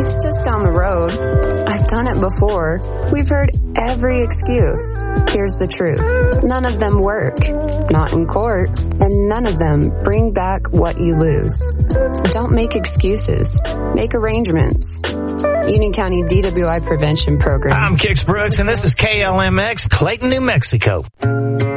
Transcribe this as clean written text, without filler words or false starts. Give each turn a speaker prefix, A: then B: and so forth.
A: It's just down the road. I've done it before. We've heard every excuse. Here's the truth. None of them work. Not in court. And none of them bring back what you lose. Don't make excuses. Make arrangements. Union County DWI Prevention Program.
B: I'm Kix Brooks, and this is KLMX, Clayton, New Mexico.